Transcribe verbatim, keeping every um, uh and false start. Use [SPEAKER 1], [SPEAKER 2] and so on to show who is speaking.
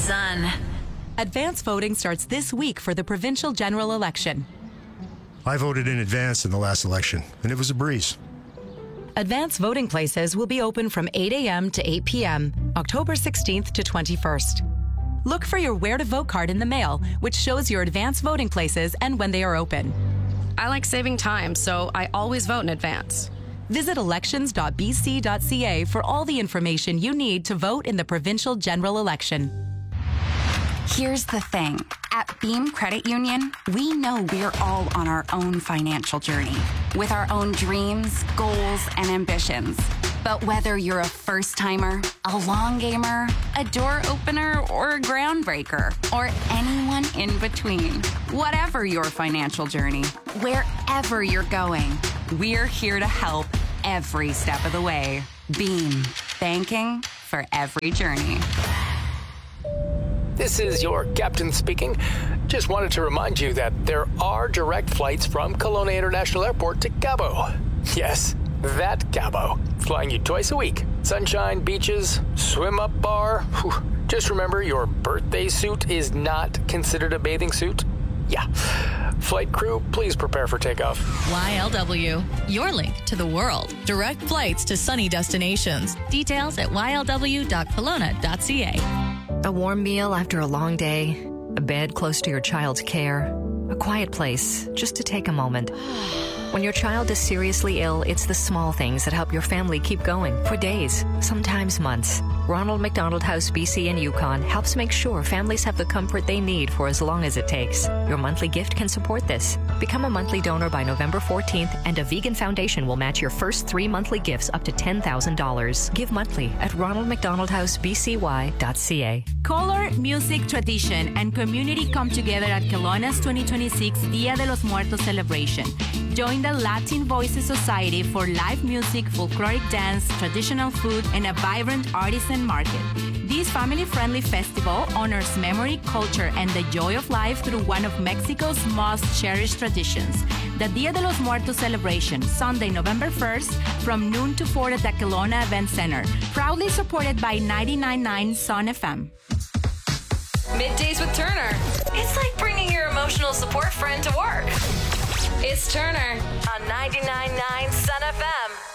[SPEAKER 1] Son.
[SPEAKER 2] Advance voting starts this week for the provincial general election.
[SPEAKER 3] I voted in advance in the last election, and it was a breeze.
[SPEAKER 2] Advance voting places will be open from eight a.m. to eight p.m., October sixteenth to twenty-first. Look for your Where to Vote card in the mail, which shows your advance voting places and when they are open.
[SPEAKER 4] I like saving time, so I always vote in advance.
[SPEAKER 2] Visit elections dot b c dot c a for all the information you need to vote in the provincial general election.
[SPEAKER 5] Here's the thing. At Beam Credit Union, we know we're all on our own financial journey with our own dreams, goals, and ambitions. But whether you're a first-timer, a long gamer, a door opener, or a groundbreaker, or anyone in between, whatever your financial journey, wherever you're going, we're here to help every step of the way. Beam, banking for every journey.
[SPEAKER 6] This is your captain speaking. Just wanted to remind you that there are direct flights from Kelowna International Airport to Cabo. Yes, that Cabo. Flying you twice a week. Sunshine, beaches, swim-up bar. Whew. Just remember, your birthday suit is not considered a bathing suit. Yeah. Flight crew, please prepare for takeoff.
[SPEAKER 7] Y L W, your link to the world. Direct flights to sunny destinations. Details at y l w dot kelowna dot c a.
[SPEAKER 8] A warm meal after a long day, a bed close to your child's care, a quiet place just to take a moment. When your child is seriously ill, it's the small things that help your family keep going for days, sometimes months. Ronald McDonald House B C in Yukon helps make sure families have the comfort they need for as long as it takes. Your monthly gift can support this. Become a monthly donor by November fourteenth, and a vegan foundation will match your first three monthly gifts up to ten thousand dollars. Give monthly at ronald mcdonald house b c y dot c a.
[SPEAKER 9] Color, music, tradition, and community come together at Kelowna's twenty twenty-six Dia de los Muertos celebration. Join the Latin Voices Society for live music, folkloric dance, traditional food, and a vibrant artisan market. This family-friendly festival honors memory, culture, and the joy of life through one of Mexico's most cherished traditions. The Dia de los Muertos celebration, Sunday, November first, from noon to four at the Kelowna Event Center. Proudly supported by ninety-nine point nine Sun F M.
[SPEAKER 10] Middays with Turner. It's like bringing your emotional support friend to work. It's Turner on ninety-nine point nine Sun F M.